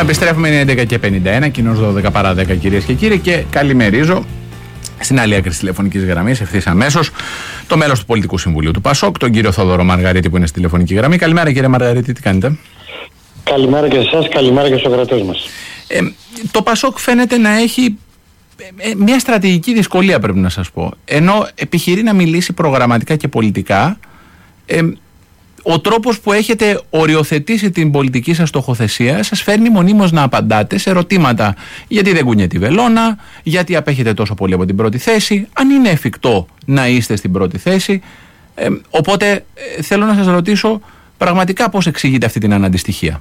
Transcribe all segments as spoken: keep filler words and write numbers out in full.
Επιστρέφουμε, είναι έντεκα και πενήντα ένα, κοινώς δώδεκα παρά δέκα, κυρίες και κύριοι, και καλημερίζω στην άλλη άκρη της τηλεφωνικής γραμμής, ευθύς αμέσως, το μέλος του Πολιτικού Συμβουλίου του ΠΑΣΟΚ, τον κύριο Θόδωρο Μαργαρίτη, που είναι στη τηλεφωνική γραμμή. Καλημέρα, κύριε Μαργαρίτη, τι κάνετε? Καλημέρα και σε εσάς, καλημέρα και στους ακροατές μας. Ε, το ΠΑΣΟΚ φαίνεται να έχει ε, μια στρατηγική δυσκολία, πρέπει να σας πω. Ενώ επιχειρεί να μιλήσει προγραμματικά και πολιτικά, ε, ο τρόπος που έχετε οριοθετήσει την πολιτική σας στοχοθεσία σας φέρνει μονίμως να απαντάτε σε ερωτήματα. Γιατί δεν κουνιέται η βελόνα, γιατί απέχετε τόσο πολύ από την πρώτη θέση, αν είναι εφικτό να είστε στην πρώτη θέση. Ε, οπότε ε, θέλω να σας ρωτήσω πραγματικά πώς εξηγείτε αυτή την αναντιστοιχία.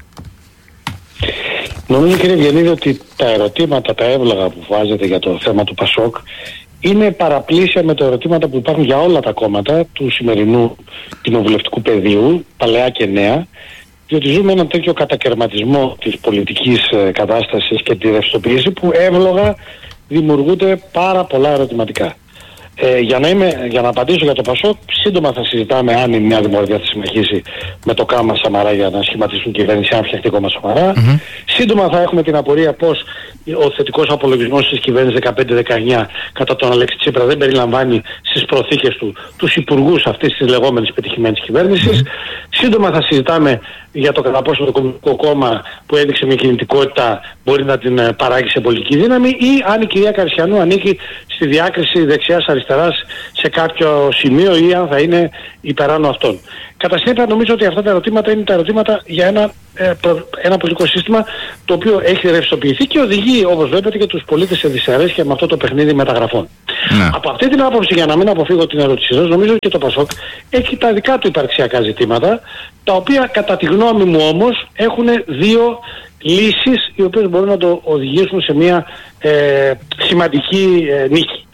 Νομίζω, κύριε Βιαννίδη, ότι τα ερωτήματα, τα εύλογα που βάζετε για το θέμα του ΠΑΣΟΚ είναι παραπλήσια με τα ερωτήματα που υπάρχουν για όλα τα κόμματα του σημερινού κοινοβουλευτικού πεδίου, παλαιά και νέα, διότι ζούμε έναν τέτοιο κατακαιρματισμό της πολιτικής ε, κατάστασης και τη ρευστοποίηση που εύλογα δημιουργούνται πάρα πολλά ερωτηματικά. Ε, για, να είμαι, για να απαντήσω για το ΠΑΣΟΚ, σύντομα θα συζητάμε αν η Νέα Δημοκρατία θα συνεχίσει με το κάμα Σαμαρά για να σχηματιστούν κυβέρνηση, αν φτιαχτεί κόμμα Σαμαρά. Mm-hmm. Σύντομα θα έχουμε την απορία πως ο θετικός απολογισμός της κυβέρνησης δεκαπέντε δεκαεννιά κατά τον Αλέξη Τσίπρα δεν περιλαμβάνει στις προθήκες του τους υπουργούς αυτής της λεγόμενης πετυχημένης κυβέρνησης. Mm-hmm. Σύντομα θα συζητάμε για το κατά πόσο το Κομμουνιστικό Κόμμα που έδειξε μια κινητικότητα μπορεί να την παράγει σε πολιτική δύναμη, ή αν η κυρία Καρσιανού ανήκει στη διάκριση δεξιάς-αριστεράς σε κάποιο σημείο ή αν θα είναι υπεράνω αυτών. Κατά συνέπεια, νομίζω ότι αυτά τα ερωτήματα είναι τα ερωτήματα για ένα, ε, προ, ένα πολιτικό σύστημα το οποίο έχει ρευστοποιηθεί και οδηγεί, όπως βλέπετε, και τους πολίτες σε δυσαρέσκεια με αυτό το παιχνίδι μεταγραφών. Ναι. Από αυτή την άποψη, για να μην αποφύγω την ερώτησή σας, νομίζω ότι το ΠΑΣΟΚ έχει τα δικά του υπαρξιακά ζητήματα, τα οποία κατά τη γνώμη μου όμως έχουν δύο λύσεις οι οποίες μπορούν να το οδηγήσουν σε μια ε, σημαντική ε, νίκη.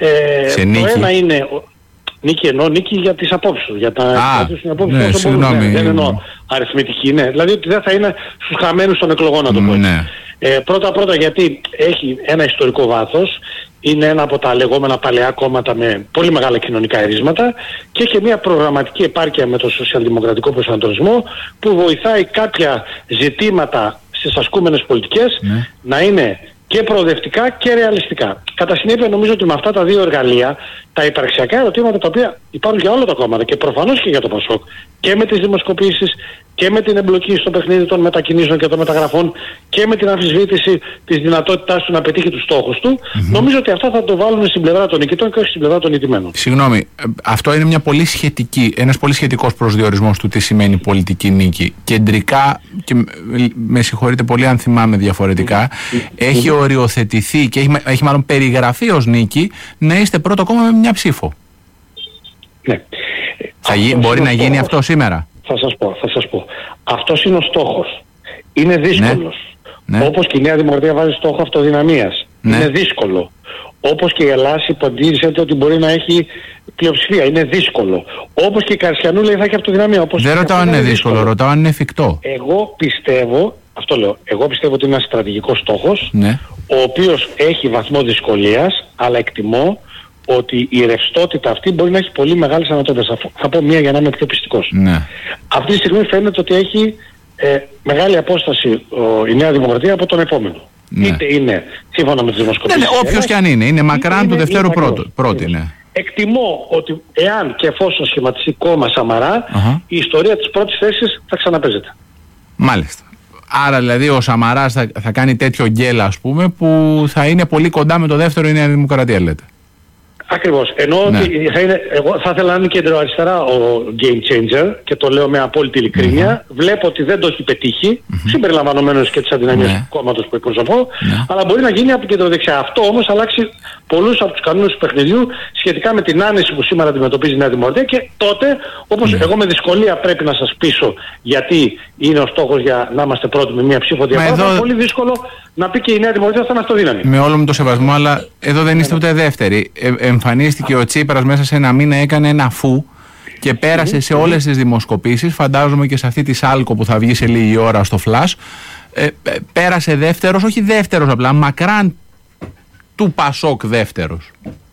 Ε, σε το νίκη. ένα είναι νίκη, εννοώ νίκη για τις απόψεις, για τα απόψεις, ναι, συγγνώμη, ναι, δεν εννοώ αριθμητική, ναι, δηλαδή ότι δεν θα είναι στους χαμένους των εκλογών, να το πω. Ναι. Ε, πρώτα πρώτα γιατί έχει ένα ιστορικό βάθος, είναι ένα από τα λεγόμενα παλαιά κόμματα με πολύ μεγάλα κοινωνικά ερίσματα και έχει μια προγραμματική επάρκεια με το σοσιαλδημοκρατικό προσανατολισμό που βοηθάει κάποια ζητήματα στις ασκούμενες πολιτικές ναι. να είναι και προοδευτικά και ρεαλιστικά. Κατά συνέπεια, νομίζω ότι με αυτά τα δύο εργαλεία, τα υπαρξιακά ερωτήματα τα οποία υπάρχουν για όλα τα κόμματα και προφανώς και για το ΠΑΣΟΚ, και με τις δημοσκοπήσεις και με την εμπλοκή στο παιχνίδι των μετακινήσεων και των μεταγραφών και με την αμφισβήτηση της δυνατότητάς του να πετύχει τους στόχους του, mm-hmm. νομίζω ότι αυτά θα το βάλουν στην πλευρά των νικητών και όχι στην πλευρά των ηττημένων. Συγγνώμη, αυτό είναι μια πολύ σχετική, ένας πολύ σχετικός προσδιορισμός του τι σημαίνει πολιτική νίκη. Κεντρικά, και με συγχωρείτε πολύ αν θυμάμαι διαφορετικά, mm-hmm. έχει οριοθετηθεί και έχει, έχει μάλλον περιγραφεί ως νίκη να είστε πρώτο κόμμα με μια ψήφο. Ναι. Θα γι, μπορεί να γίνει αυτό σήμερα? Θα σας πω, θα σας πω. Αυτός είναι ο στόχος. Είναι δύσκολος. Ναι. Όπως και η Νέα Δημοκρατία βάζει στόχο αυτοδυναμίας. Ναι. Είναι δύσκολο. Όπως και η Ελλάδα υποτίθεται ότι μπορεί να έχει πλειοψηφία. Είναι δύσκολο. Όπως και η Καρσιανού λέει θα έχει αυτοδυναμία. Όπως δεν ρωτάω αν είναι δύσκολο, δύσκολο, ρωτάω αν είναι εφικτό. Εγώ πιστεύω, αυτό λέω, εγώ πιστεύω ότι είναι ένας στρατηγικός στόχος, ναι. ο οποίος έχει βαθμό δυσκολίας, αλλά εκτιμώ ότι η ρευστότητα αυτή μπορεί να έχει πολύ μεγάλες ανατότητες. Θα πω μία για να είμαι πιο πιστικός. Ναι. Αυτή τη στιγμή φαίνεται ότι έχει ε, μεγάλη απόσταση ο, η Νέα Δημοκρατία από τον επόμενο. Ναι. Είτε είναι σύμφωνα με τις δημοσκοπήσεις. Ναι, ναι, όποιος και αν είναι. Είναι μακράν του δευτέρου πρώτου. Πρώτη, ναι. Εκτιμώ ότι εάν και εφόσον σχηματιστεί κόμμα Σαμαρά, uh-huh. η ιστορία της πρώτης θέσης θα ξαναπέζεται. Μάλιστα. Άρα δηλαδή ο Σαμαράς θα, θα κάνει τέτοιο γκέλα, ας πούμε, που θα είναι πολύ κοντά με το δεύτερο η Νέα Δημοκρατία, λέτε. Ακριβώς. Ενώ ναι. ότι θα είναι, εγώ θα ήθελα να είναι κεντροαριστερά ο game changer και το λέω με απόλυτη ειλικρίνεια. Mm-hmm. Βλέπω ότι δεν το έχει πετύχει, mm-hmm. συμπεριλαμβανομένως και τις αδυναμίες ναι. του κόμματος που εκπροσωπώ, ναι. αλλά μπορεί να γίνει από κεντροδεξιά. Αυτό όμως αλλάξει πολλούς από τους κανόνες του παιχνιδιού σχετικά με την άνεση που σήμερα αντιμετωπίζει η Νέα Δημοκρατία και τότε, όπως ναι. εγώ με δυσκολία πρέπει να σας πείσω γιατί είναι ο στόχος για να είμαστε πρώτοι με μία ψήφο διαφορά, εδώ... είναι πολύ δύσκολο να πει και η Νέα Δημοκρατία θα είναι αυτοδύναμη. Με όλο μου το σεβασμό, αλλά εδώ δεν είστε ούτε δεύτεροι. Ε, εμφανίστηκε ο Τσίπρας μέσα σε ένα μήνα, έκανε ένα φου και πέρασε mm-hmm. σε όλες τις δημοσκοπήσεις, φαντάζομαι και σε αυτή τη Σάλκο που θα βγει σε λίγη ώρα στο Flash, ε, ε, πέρασε δεύτερος, όχι δεύτερος απλά, μακράν του ΠΑΣΟΚ δεύτερος.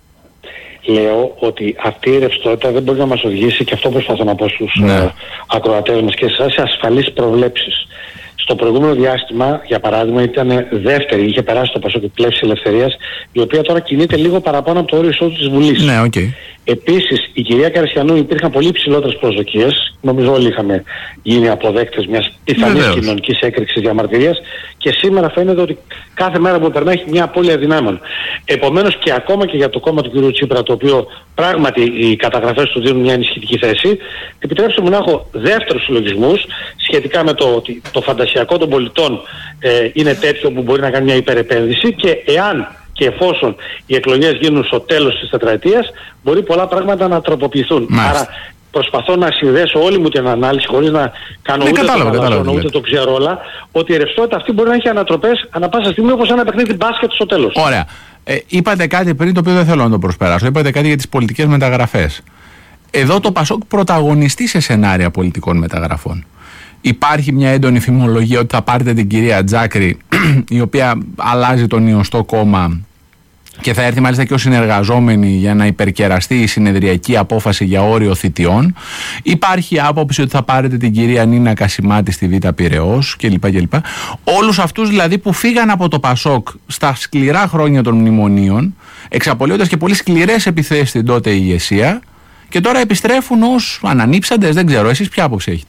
Λέω ότι αυτή η ρευστότητα δεν μπορεί να μας οδηγήσει, και αυτό προσπαθώ να πω στους ναι. ε, ακροατές μας και σε ασφαλείς προβλέψεις. Στο προηγούμενο διάστημα, για παράδειγμα, ήταν δεύτερη, είχε περάσει το Πασόκ Πλεύσης Ελευθερίας, η οποία τώρα κινείται λίγο παραπάνω από το όριο εισόδου της Βουλής. Ναι, okay. Επίσης, η κυρία Καρσιανού υπήρχαν πολύ υψηλότερες προσδοκίες. Νομίζω όλοι είχαμε γίνει αποδέκτες μιας πιθανής κοινωνικής έκρηξης διαμαρτυρίας και σήμερα φαίνεται ότι κάθε μέρα που περνάει έχει μια απώλεια δυνάμεων. Επομένως και ακόμα και για το κόμμα του κ. Τσίπρα, το οποίο πράγματι οι καταγραφές του δίνουν μια ενισχυτική θέση, επιτρέψτε μου να έχω δεύτερους συλλογισμούς σχετικά με το ότι το φαντασιακό των πολιτών ε, είναι τέτοιο που μπορεί να κάνει μια υπερεπένδυση και εάν και εφόσον οι εκλογές γίνουν στο τέλος της τετραετίας, μπορεί πολλά πράγματα να τροποποιηθούν. Μάλιστα. Άρα προσπαθώ να συνδέσω όλη μου την ανάλυση χωρίς να κάνω ναι, ούτε κατάλαβα, το κατάλαβα, ούτε το ξέρω όλα, ότι η ρευστότητα αυτή μπορεί να έχει ανατροπές ανά πάσα στιγμή όπως ένα παιχνίδι μπάσκετ στο τέλος. Ωραία. Ε, είπατε κάτι πριν το οποίο δεν θέλω να το προσπεράσω. Είπατε κάτι για τις πολιτικές μεταγραφές. Εδώ το Πασόκ πρωταγωνιστεί σε σενάρια πολιτικών μεταγραφών. Υπάρχει μια έντονη φημολογία ότι θα πάρετε την κυρία Τζάκρη, η οποία αλλάζει τον Ιωστό κόμμα και θα έρθει μάλιστα και ως συνεργαζόμενη για να υπερκεραστεί η συνεδριακή απόφαση για όριο θητιών. Υπάρχει άποψη ότι θα πάρετε την κυρία Νίνα Κασιμάτη στη Β' Πειραιώς κλπ. κλπ. Όλους αυτούς δηλαδή που φύγαν από το Πασόκ στα σκληρά χρόνια των μνημονίων, εξαπολύοντας και πολύ σκληρές επιθέσεις στην τότε ηγεσία, και τώρα επιστρέφουν ως ανανύψαντες. Δεν ξέρω, εσείς ποια άποψη έχετε?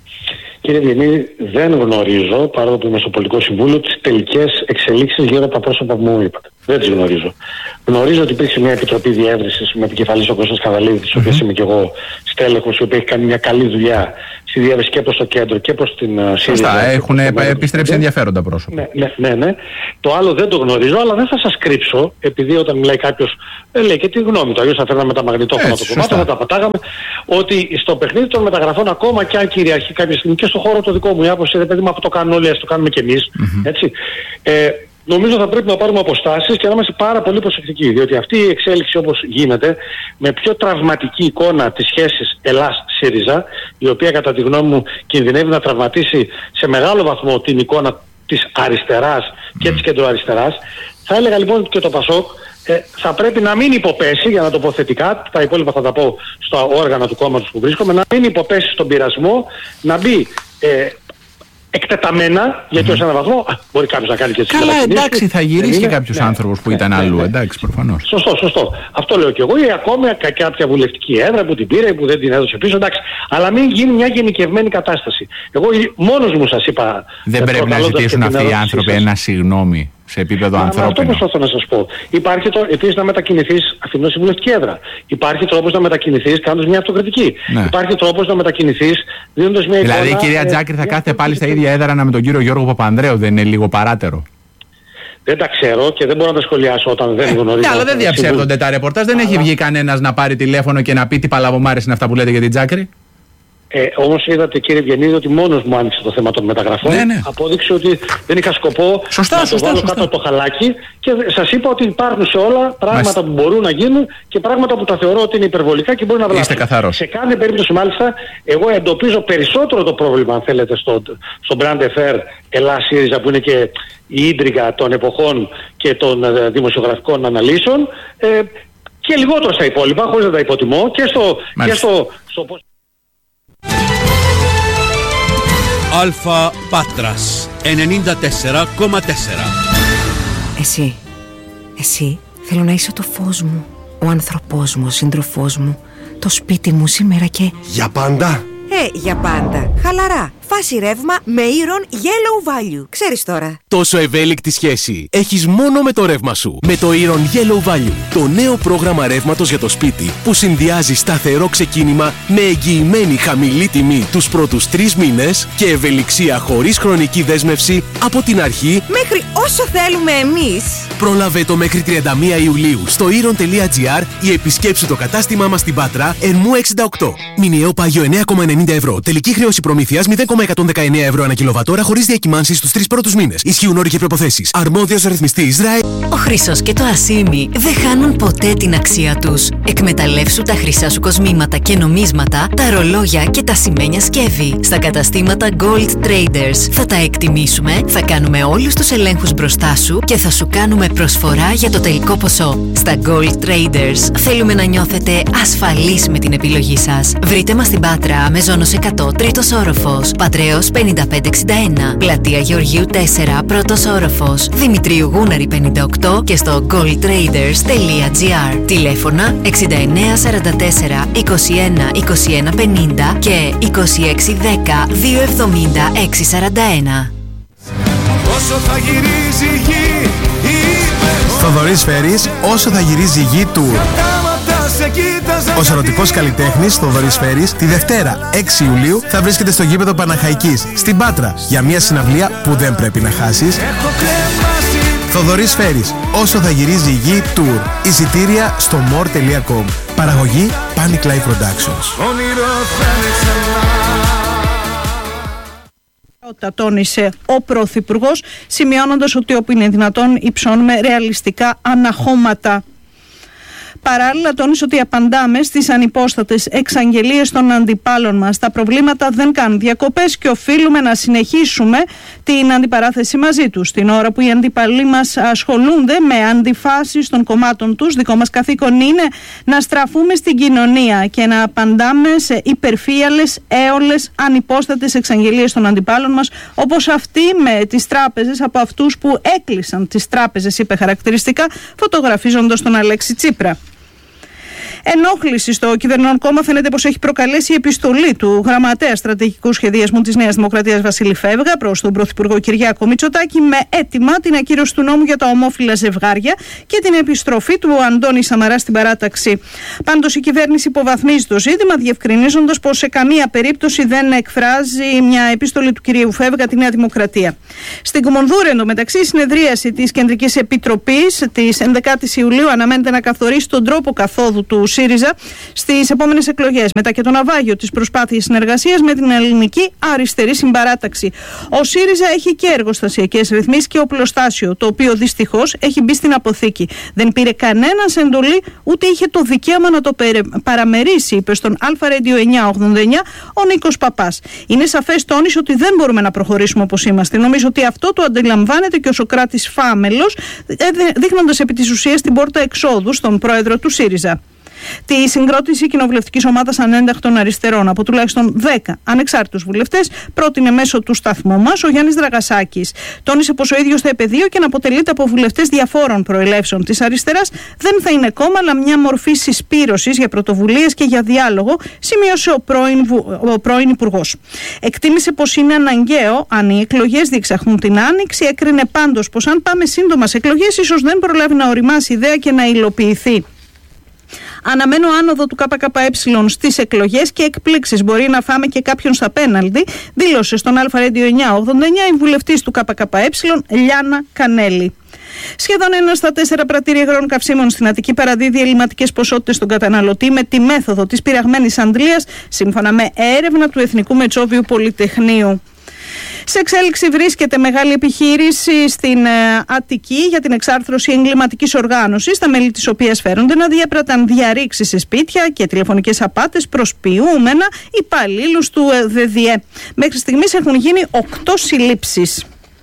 Κύριε Διενίδη, δεν γνωρίζω, παρόλο που είμαι στο Πολιτικό Συμβούλιο, τις τελικές εξελίξεις γύρω από τα πρόσωπα που μου είπατε. Δεν τις γνωρίζω. Γνωρίζω ότι υπήρξε μια επιτροπή διεύρυνσης με επικεφαλής τον Κώστας Καβαλίδη, της οποίας είμαι και εγώ στέλεχος, η οποία έχει κάνει μια καλή δουλειά στη διεύρυνση και προς το κέντρο και προς την ΣΥΡΙΖΑ. Σωστά, έχουν επιστρέψει ενδιαφέροντα πρόσωπα. Ναι, ναι, ναι, ναι. Το άλλο δεν το γνωρίζω, αλλά δεν θα σας κρύψω, επειδή όταν μιλάει κάποιος, ε, λέει και τη γνώμη του, αλλιώς θα φέρναμε τα μαγνητόφωνα του κομμάτι, θα τα πατάγαμε, ότι στο παιχνίδι των μεταγραφών, ακόμα και αν κυριαρχεί κάποια στιγμή και στο χώρο το δικό μου η άποψη, ρε παιδί μου, αυτό το κάνουν όλοι, ας το κάνουμε κι εμείς. Mm-hmm. Έτσι. Ε, Νομίζω θα πρέπει να πάρουμε αποστάσεις και να είμαστε πάρα πολύ προσεκτικοί, διότι αυτή η εξέλιξη όπως γίνεται, με πιο τραυματική εικόνα της σχέσης Ελλάς-ΣΥΡΙΖΑ, η οποία κατά τη γνώμη μου κινδυνεύει να τραυματίσει σε μεγάλο βαθμό την εικόνα της αριστεράς και της κεντροαριστεράς, θα έλεγα λοιπόν και το Πασόκ ε, θα πρέπει να μην υποπέσει, για να το πω θετικά, τα υπόλοιπα θα τα πω στα όργανα του κόμματος που βρίσκομαι, να μην υποπέσει στον πειρασμό, να μπει ε, εκτεταμένα, γιατί ως έναν βαθμό α, μπορεί κάποιος να κάνει και τις καλά, εντάξει, θα γυρίσει και κάποιος ναι, άνθρωπος που ναι, ήταν ναι, αλλού, ναι, εντάξει, προφανώς. Σωστό, σωστό. Αυτό λέω και εγώ, ή ακόμη κάποια βουλευτική έδρα που την πήρε, που δεν την έδωσε πίσω, εντάξει. Αλλά μην γίνει μια γενικευμένη κατάσταση. Εγώ μόνος μου σας είπα. Δεν πρέπει να ζητήσουν αυτοί οι άνθρωποι ένα συγγνώμη σε επίπεδο Μα, ανθρώπινο. Αυτό προσπαθώ να σας πω. Υπάρχει το, επίσης να μετακινηθείς αφήνοντας τη βουλευτική έδρα. Υπάρχει τρόπος να μετακινηθείς κάνοντας μια αυτοκριτική. Ναι. Υπάρχει τρόπος να μετακινηθείς δίνοντας μια εικόνα. Δηλαδή η κυρία Τζάκρη θα κάθεται πάλι στα ίδια έδρανα με τον κύριο Γιώργο Παπανδρέου, δεν είναι λίγο παράτερο? Δεν τα ξέρω και δεν μπορώ να τα σχολιάσω όταν δεν γνωρίζω. Ναι, αλλά δεν διαψεύδονται τα ρεπορτάζ. Δεν έχει βγει κανένας να πάρει τηλέφωνο και να πει τι παλαβομάρες είναι αυτά που λέτε για την Τζάκρη. Ε, όμως είδατε κύριε Βιενίδη ότι μόνος μου άνοιξε το θέμα των μεταγραφών. Ναι, ναι. Απόδειξε ότι δεν είχα σκοπό σωστά, να σωστά, το βάλω σωστά. κάτω από το χαλάκι και σας είπα ότι υπάρχουν σε όλα πράγματα μάλιστα που μπορούν να γίνουν και πράγματα που τα θεωρώ ότι είναι υπερβολικά και μπορεί να βλάψουν. Είστε καθαρός. Σε κάθε περίπτωση μάλιστα εγώ εντοπίζω περισσότερο το πρόβλημα αν θέλετε στο, στο Brand Affair Ελλάς-ΣΥΡΙΖΑ που είναι και η ίντριγκα των εποχών και των ε, δημοσιογραφικών αναλύσεων ε, και λιγότερο στα υπόλοιπα χωρίς να τα υποτιμώ και στο, και στο, στο Αλφα Πάτρας ενενήντα τέσσερα κόμμα τέσσερα. Εσύ, εσύ θέλω να είσαι το φως μου, ο άνθρωπός μου, ο σύντροφός μου, το σπίτι μου σήμερα και... Για πάντα! Ε, για πάντα. Χαλαρά. Φάση ρεύμα με Iron Yellow Value. Ξέρεις τώρα. Τόσο ευέλικτη σχέση έχεις μόνο με το ρεύμα σου. Με το Iron Yellow Value, το νέο πρόγραμμα ρεύματος για το σπίτι που συνδυάζει σταθερό ξεκίνημα με εγγυημένη χαμηλή τιμή τους πρώτους τρεις μήνες και ευελιξία χωρίς χρονική δέσμευση από την αρχή μέχρι όσο θέλουμε εμείς. Πρόλαβε το μέχρι τριάντα μία Ιουλίου στο iron τελεία gr ή επισκέψου το κατάστημά μας στην Πάτρα Ερμού εξήντα οκτώ. Μηνιαίο πάγιο εννέα κόμμα ενενήντα ευρώ. Τελική χρέωση προμήθειας μηδέν κόμμα εκατόν δεκαεννέα ευρώ ανά κιλοβατόρα χωρίς διακυμάνσεις στους τρεις πρώτους μήνες. Ισχύουν όροι και προϋποθέσεις. Αρμόδιος ρυθμιστής Ισραήλ. Ο χρυσός και το ασίμι δεν χάνουν ποτέ την αξία τους. Εκμεταλλεύσου τα χρυσά σου κοσμήματα και νομίσματα, τα ρολόγια και τα σημαίνια σκεύη. Στα καταστήματα Gold Traders θα τα εκτιμήσουμε, θα κάνουμε όλους τους ελέγχους μπροστά σου και θα σου κάνουμε προσφορά για το τελικό ποσό. Στα Gold Traders θέλουμε να νιώθετε ασφαλείς με την επιλογή σας. Βρείτε μας στην Πάτρα, Μεζόνος εκατό, τρίτος όροφος. Πάτρεως πενήντα πέντε εξήντα ένα, Πλατεία Γεωργίου τέσσερα, πρώτος όροφος, Δημητρίου Γούναρη πενήντα οκτώ και στο gold traders τελεία gr. Τηλέφωνα εξήντα εννέα σαράντα τέσσερα είκοσι ένα είκοσι ένα πενήντα και είκοσι έξι δέκα δύο εβδομήντα έξι σαράντα ένα. Όσο θα γυρίζει η γη, Θοδωρής Φέρης, όσο θα γυρίζει η γη tour. Ο σαρωτικός καλλιτέχνης Θοδωρής Φέρης τη Δευτέρα έξι Ιουλίου θα βρίσκεται στο γήπεδο Παναχαϊκής στην Πάτρα για μια συναυλία που δεν πρέπει να χάσεις. Θοδωρής Φέρης, όσο θα γυρίζει η γη tour. Εισιτήρια στο more τελεία com. Παραγωγή Panic Live Productions. Τα τόνισε ο Πρωθυπουργός, σημειώνοντας ότι όπου είναι δυνατόν υψώνουμε ρεαλιστικά αναχώματα. Παράλληλα, τόνισε ότι απαντάμε στις ανυπόστατες εξαγγελίες των αντιπάλων μας. Τα προβλήματα δεν κάνουν διακοπές και οφείλουμε να συνεχίσουμε την αντιπαράθεση μαζί τους. Την ώρα που οι αντιπαλοί μας ασχολούνται με αντιφάσεις των κομμάτων τους, δικό μας καθήκον είναι να στραφούμε στην κοινωνία και να απαντάμε σε υπερφύαλες, έολες, ανυπόστατες εξαγγελίες των αντιπάλων μας, όπως αυτή με τις τράπεζες από αυτούς που έκλεισαν τις τράπεζες, είπε χαρακτηριστικά, φωτογραφίζοντας τον Αλέξη Τσίπρα. Ενόχληση στο κυβερνών κόμμα φαίνεται πως έχει προκαλέσει η επιστολή του Γραμματέα Στρατηγικού Σχεδιασμού της Νέας Δημοκρατίας Βασίλη Φεύγα προς τον Πρωθυπουργό Κυριάκο Μητσοτάκη με αίτημα την ακύρωση του νόμου για τα ομόφυλα ζευγάρια και την επιστροφή του Αντώνη Σαμαρά στην παράταξη. Πάντως η κυβέρνηση υποβαθμίζει το ζήτημα, διευκρινίζοντας πως σε καμία περίπτωση δεν εκφράζει μια επίστολη του κυρίου Φεύγα τη Νέα Δημοκρατία. Στην Κουμουνδούρη, εντωμεταξύ, η συνεδρίαση της Κεντρικής Επιτροπής της ενδεκάτης Ιουλίου αναμένεται να καθορίσει τον τρόπο καθόδου του ΣΥΡΙΖΑ στις επόμενες εκλογές, μετά και το ναυάγιο της προσπάθειας συνεργασίας με την Ελληνική Αριστερή Συμπαράταξη. Ο ΣΥΡΙΖΑ έχει και εργοστασιακές ρυθμίσεις και οπλοστάσιο, το οποίο δυστυχώς έχει μπει στην αποθήκη. Δεν πήρε κανένας εντολή, ούτε είχε το δικαίωμα να το παραμερίσει, είπε στον Αλφα Radio εννιακόσια ογδόντα εννιά ο Νίκος Παπάς. Είναι σαφές, τόνισε, ότι δεν μπορούμε να προχωρήσουμε όπως είμαστε. Νομίζω ότι αυτό το αντιλαμβάνεται και ο Σωκράτης Φάμελος, δείχνοντας επί της ουσίας την πόρτα εξόδου στον πρόεδρο του ΣΥΡΙΖΑ. Τη συγκρότηση κοινοβουλευτικής ομάδας ανένταχτων αριστερών από τουλάχιστον δέκα ανεξάρτητους βουλευτές πρότεινε μέσω του σταθμού μας ο Γιάννης Δραγασάκης. Τόνισε πως ο ίδιος θα επαιδείω και να αποτελείται από βουλευτές διαφόρων προελεύσεων της αριστεράς. Δεν θα είναι κόμμα, αλλά μια μορφή συσπήρωσης για πρωτοβουλίες και για διάλογο, σημείωσε ο πρώην, ο πρώην Υπουργός. Εκτίμησε πως είναι αναγκαίο, αν οι εκλογές διεξαχθούν την Άνοιξη, έκρινε πάντως πως αν πάμε σύντομα σε εκλογές, ίσως δεν προλάβει να οριμάσει ιδέα και να υλοποιηθεί. Αναμένω άνοδο του ΚΚΕ στις εκλογές και εκπλήξεις. Μπορεί να φάμε και κάποιον στα πέναλτι, δήλωσε στον Αλφα Radio εννιακόσια ογδόντα εννιά η βουλευτής του ΚΚΕ, Λιάννα Κανέλη. Σχεδόν ένα στα τέσσερα πρατήρια υγρών καυσίμων στην Αττική παραδίδει ελληματικές ποσότητες στον καταναλωτή με τη μέθοδο της πυραγμένης αντλίας, σύμφωνα με έρευνα του Εθνικού Μετσόβιου Πολυτεχνείου. Σε εξέλιξη βρίσκεται μεγάλη επιχείρηση στην ε, Αττική για την εξάρθρωση εγκληματικής οργάνωσης, τα μέλη της οποίας φέρονται να διέπραταν διαρρήξεις σε σπίτια και τηλεφωνικές απάτες προς ποιούμενα υπαλλήλους του ε, ΔΔΕ. Μέχρι στιγμής έχουν γίνει οκτώ συλλήψεις.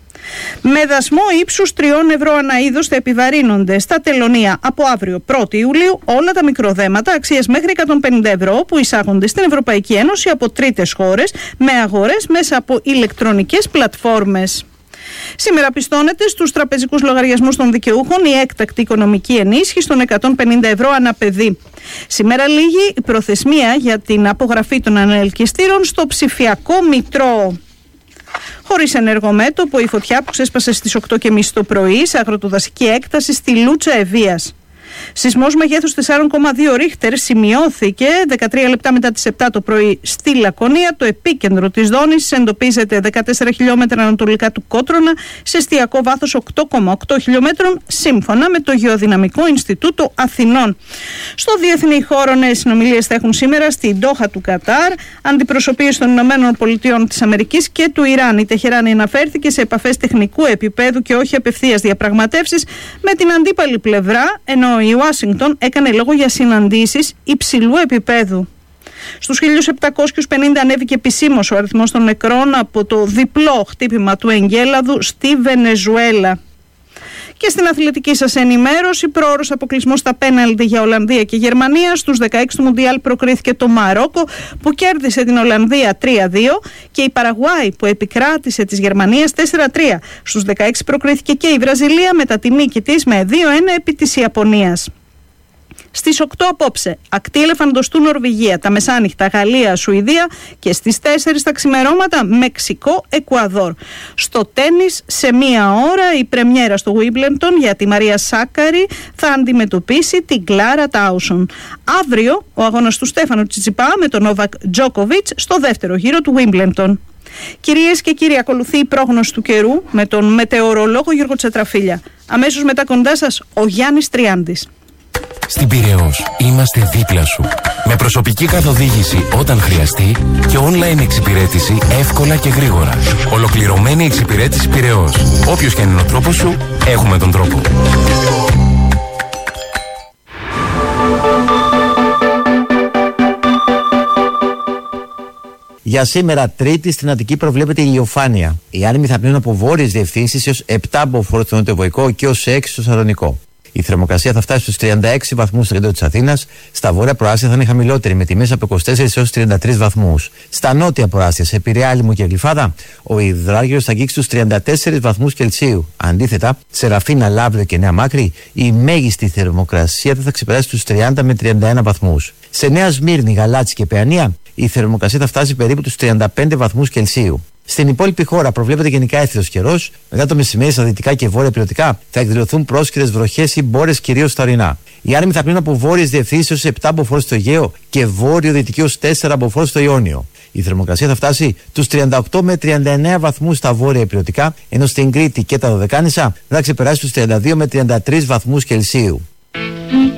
Με δασμό ύψους τριών ευρώ ανά είδος θα επιβαρύνονται στα τελωνεία από αύριο πρώτη Ιουλίου όλα τα μικροδέματα αξίας μέχρι εκατόν πενήντα ευρώ που εισάγονται στην Ευρωπαϊκή Ένωση από τρίτες χώρες με αγορές μέσα από ηλεκτρονικές πλατφόρμες. Σήμερα πιστώνεται στους τραπεζικούς λογαριασμούς των δικαιούχων η έκτακτη οικονομική ενίσχυση των εκατόν πενήντα ευρώ ανά παιδί. Σήμερα λήγει η προθεσμία για την απογραφή των ανελκυστήρων στο ψηφιακό Μητρό. Χωρίς ενεργό μέτωπο, η φωτιά που ξέσπασε στις οκτώ και μισή το πρωί σε αγροτοδασική έκταση στη Λούτσα Ευβίας. Σεισμός μεγέθους τέσσερα κόμμα δύο ρίχτερ σημειώθηκε δεκατρία λεπτά μετά τις επτά το πρωί στη Λακωνία. Το επίκεντρο της δόνησης εντοπίζεται δεκατέσσερα χιλιόμετρα ανατολικά του Κότρονα σε εστιακό βάθος οκτώ κόμμα οκτώ χιλιόμετρων σύμφωνα με το Γεωδυναμικό Ινστιτούτο Αθηνών. Στο διεθνή χώρο νέες συνομιλίες θα έχουν σήμερα στην Ντόχα του Κατάρ αντιπροσωπείες των Ηνωμένων Πολιτειών της Αμερικής και του Ιράν. Η Τεχεράνη αναφέρθηκε σε επαφές τεχνικού επίπεδου και όχι απευθείας διαπραγματεύσεις με την αντίπαλη πλευρά, ενώ η Ουάσιγκτον έκανε λόγο για συναντήσεις υψηλού επίπεδου. Στους χίλια επτακόσιους πενήντα ανέβηκε επισήμως ο αριθμός των νεκρών από το διπλό χτύπημα του εγκέλαδου στη Βενεζουέλα. Και στην αθλητική σας ενημέρωση, πρόωρος αποκλεισμός στα πέναλτι για Ολλανδία και Γερμανία. Στους δεκαέξι του Μουντιάλ προκρίθηκε το Μαρόκο που κέρδισε την Ολλανδία τρία δύο και η Παραγουάη που επικράτησε της Γερμανίας τέσσερα τρία. Στους δεκαέξι προκρίθηκε και η Βραζιλία μετά τη νίκη της με δύο ένα επί της Ιαπωνίας. Στις οκτώ απόψε, ακτή ελεφαντοστού Νορβηγία, τα μεσάνυχτα Γαλλία, Σουηδία και στις τέσσερις τα ξημερώματα Μεξικό, Εκουαδόρ. Στο τένις σε μία ώρα η πρεμιέρα στο Wimbledon για τη Μαρία Σάκαρη θα αντιμετωπίσει την Κλάρα Τάουσον. Αύριο ο αγώνας του Στέφανου Τσιτσιπά με τον Νόβακ Τζόκοβιτς στο δεύτερο γύρο του Wimbledon. Κυρίες και κύριοι, ακολουθεί η πρόγνωση του καιρού με τον μετεωρολόγο Γιώργο Τσετραφίλια. Αμέσως μετά κοντά σας ο Γιάννης Τριάντης. Στην Πειραιώς είμαστε δίπλα σου. Με προσωπική καθοδήγηση όταν χρειαστεί και online εξυπηρέτηση εύκολα και γρήγορα. Ολοκληρωμένη εξυπηρέτηση Πειραιώς. Όποιος και αν είναι ο τρόπος σου, έχουμε τον τρόπο. Για σήμερα, Τρίτη, στην Αττική προβλέπεται ηλιοφάνεια. Οι άνεμοι θα πνέουν από βόρειες διευθύνσεις έως επτά από φόρ στο νοτιοβοϊκό και έως έξι στο Σαλονικό. Η θερμοκρασία θα φτάσει στους τριάντα έξι βαθμούς στο κέντρο της Αθήνας. Στα βόρεια προάστια θα είναι χαμηλότερη, με τιμές από είκοσι τέσσερα έως τριάντα τρεις βαθμούς. Στα νότια προάστια, σε Πειραιά, Άλυμο και Γλυφάδα, ο υδράργυρος θα αγγίξει τους τριάντα τέσσερις βαθμούς Κελσίου. Αντίθετα, σε Ραφίνα, Λαύριο και Νέα Μάκρη, η μέγιστη θερμοκρασία δεν θα ξεπεράσει τους τριάντα με τριάντα ένα βαθμούς. Σε Νέα Σμύρνη, Γαλάτσι και Παιανία, η θερμοκρασία θα φτάσει περίπου τους τριάντα πέντε βαθμούς Κελσίου. Στην υπόλοιπη χώρα προβλέπεται γενικά έθριος καιρός. Μετά το μεσημέρι στα δυτικά και βόρεια υπηρετικά θα εκδηλωθούν πρόσκαιρες βροχές ή μπόρες κυρίως στα ορεινά. Οι άνεμοι θα πνέουν από βόρειες διευθύνσεις έως επτά από φόρ στο Αιγαίο και βόρειο-δυτική έως τέσσερα από φόρ στο Ιόνιο. Η θερμοκρασία θα φτάσει τους τριάντα οκτώ με τριάντα εννέα βαθμούς στα βόρεια υπηρετικά, ενώ στην Κρήτη και τα Δωδεκάνησα θα ξεπεράσει τους τριάντα δύο με τριάντα τρεις βαθμούς Κελσίου.